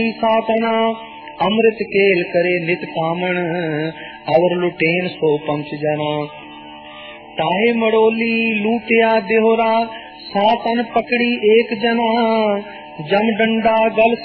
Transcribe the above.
सातना अमृत केल करे नित कामण, अवर लुटेन सो पंच जना। ताहे मड़ोली लूटिया देहोरा, सातन पकड़ी एक जना, जम डंडा गल